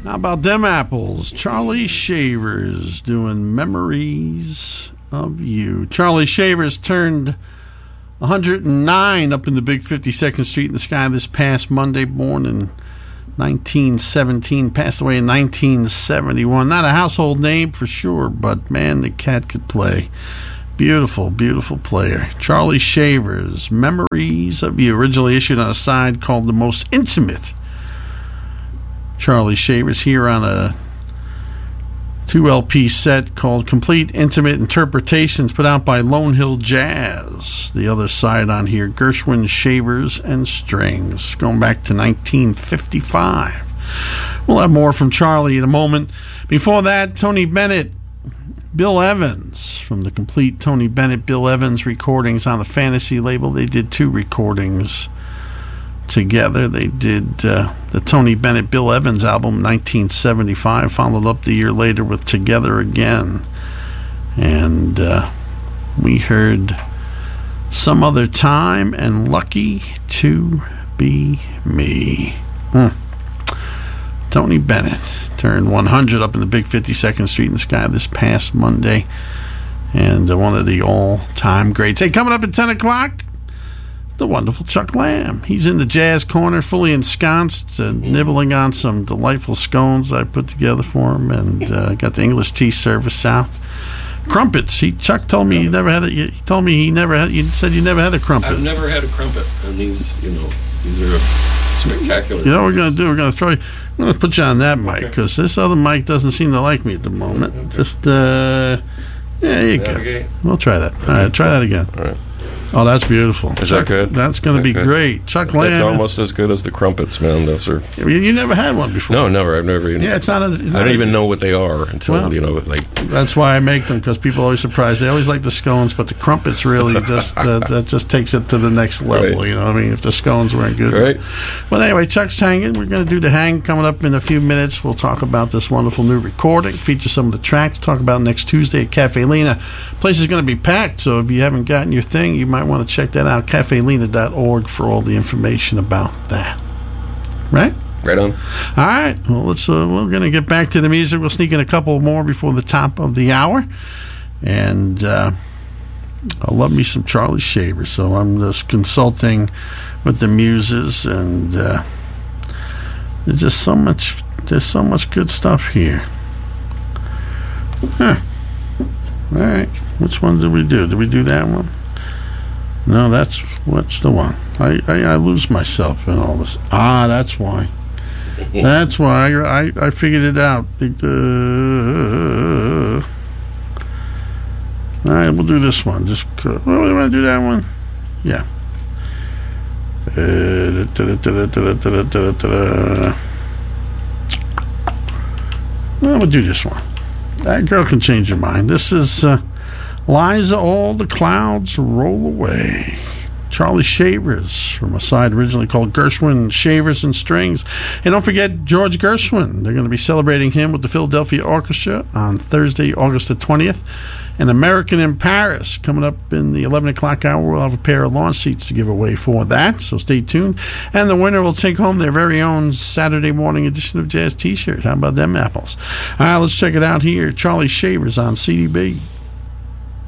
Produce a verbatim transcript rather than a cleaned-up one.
How about them apples? Charlie Shavers doing Memories of You. Charlie Shavers turned one hundred nine up in the big fifty-second Street in the Sky this past Monday, born in nineteen seventeen, passed away in nineteen seventy-one. Not a household name for sure, but man, the cat could play. Beautiful, beautiful player. Charlie Shavers, Memories of You, originally issued on a side called The Most Intimate. Charlie Shavers here on a two L P set called Complete Intimate Interpretations, put out by Lone Hill Jazz. The other side on here, Gershwin, Shavers, and Strings, going back to nineteen fifty-five. We'll have more from Charlie in a moment. Before that, Tony Bennett, Bill Evans, from the complete Tony Bennett, Bill Evans recordings on the Fantasy label. They did two recordings together. They did uh, the Tony Bennett, Bill Evans album, nineteen seventy-five, followed up the year later with Together Again. And uh, we heard Some Other Time and Lucky to Be Me. Hmm. Tony Bennett turned one hundred up in the big fifty-second Street in the Sky this past Monday. And uh, one of the all-time greats. Hey, coming up at ten o'clock, the wonderful Chuck Lamb. He's in the jazz corner, fully ensconced, uh, nibbling on some delightful scones I put together for him, and uh, got the English tea service out. Crumpets. He Chuck told me he never had it. He told me he never had. You said you never had a crumpet. I've never had a crumpet, and these, you know, these are spectacular. You know what we're gonna do? We're gonna throw you. I'm gonna put you on that mic because this other mic doesn't seem to like me at the moment. Okay. Just uh, yeah, you go. We'll try that. Okay. All right, try that again. All right. Oh, that's beautiful. Is Chuck, that good? That's going to be good? great. Chuck Lamb. It's almost as good as the crumpets, man. Those are. You, you never had one before? No, never. I've never even. Yeah, it's not. A, it's I not don't a, even know what they are until well, you know, like. That's why I make them, because people are always surprised. They always like the scones, but the crumpets really just uh, that just takes it to the next level. Right. You know what I mean? If the scones weren't good. Right. But anyway, Chuck's hanging. We're going to do the hang coming up in a few minutes. We'll talk about this wonderful new recording, feature some of the tracks, talk about next Tuesday at Cafe Lena. Place is going to be packed, so if you haven't gotten your thing, you might want to check that out. cafe lena dot org for all the information about that. Right? Right on. All right. Well, let's. Uh, we're going to get back to the music. We'll sneak in a couple more before the top of the hour, and uh, I love me some Charlie Shaver. So I'm just consulting with the muses, and uh, there's just so much. There's so much good stuff here. Huh. All right. Which one did we do? Did we do that one? No, that's what's the one. I, I, I lose myself in all this. Ah, that's why. That's why I, I, I figured it out. Uh, all right, we'll do this one. Just uh, we want to do that one. Yeah. Uh, da, da, da, da, da, da, da. Well, we'll do this one. That girl can change your mind. This is uh, Liza, All the Clouds Roll Away. Charlie Shavers, from a side originally called Gershwin, Shavers, and Strings. And don't forget George Gershwin. They're going to be celebrating him with the Philadelphia Orchestra on Thursday, August the twentieth. And American in Paris, coming up in the eleven o'clock hour. We'll have a pair of lawn seats to give away for that, so stay tuned. And the winner will take home their very own Saturday morning edition of Jazz T-shirt. How about them apples? All right, let's check it out here. Charlie Shavers on C D B.